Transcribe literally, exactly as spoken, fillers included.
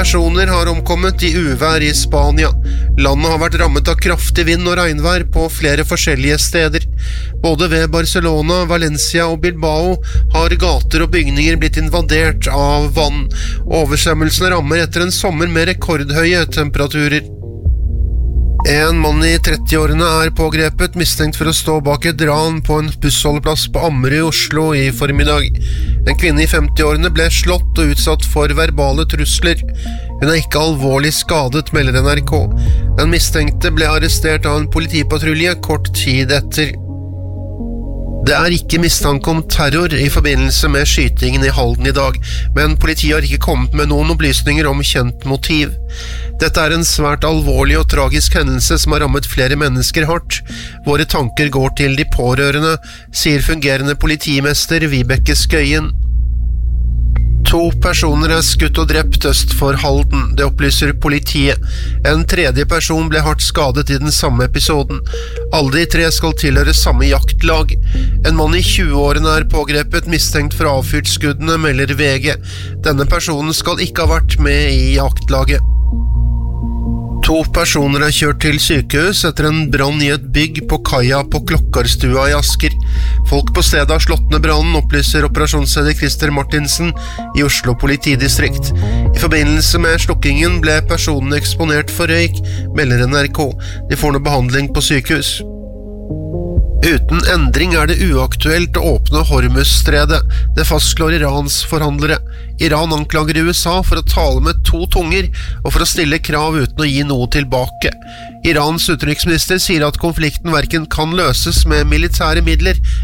personer har omkommet i uvær i Spania. Landet har vært rammet av kraftig vind og regnvær på flere forskjellige steder. Både ved Barcelona, Valencia og Bilbao har gater og bygninger blitt invadert av vann. Oversvømmelsene rammer etter en sommer med rekordhøye temperaturer. En mann i trettiårene er pågrepet, mistenkt for å stå bak et ran på en bussholdeplass på Ammerud i Oslo i formiddag. En kvinne i femtiårene ble slått og utsatt for verbale trusler. Hun er ikke alvorlig skadet, melder N R K. Den mistenkte ble arrestert av en politipatrulje kort tid etter. Det er ikke mistanke om terror i forbindelse med skytingen i Halden i dag, men politiet har ikke kommet med noen opplysninger om kjent motiv. Dette er en svært alvorlig og tragisk hendelse som har rammet flere mennesker hardt. Våre tanker går til de pårørende, sier fungerende politimester Vibeke Skøyen. To personer er skutt og drept øst for Halden, det opplyser politiet. En tredje person ble hardt skadet i den samme episoden. Alle de tre skal tilhøre samme jaktlag. En mann i tjueårene er pågrepet, mistenkt for avfyrt skuddene, melder V G. Denne personen skal ikke ha vært med i jaktlaget. To personer er kjørt til sykehus etter en brann i et bygg på kaia på Klokkarstua i Asker. Folk på stedet har slått ned brannen, opplyser operasjonsleder Christer Martinsen i Oslo politidistrikt. I forbindelse med slukkingen ble personen eksponert for røyk, melder N R K. De får nå behandling på sykehus. Uten endring er det uaktuelt å åpne Hormuzstredet, det fastslår Irans forhandlere. Iran anklager U S A for å tale med to tunger og for å stille krav uten å gi noe tilbake. Irans utenriksminister sier at konflikten hverken kan løses med militære midler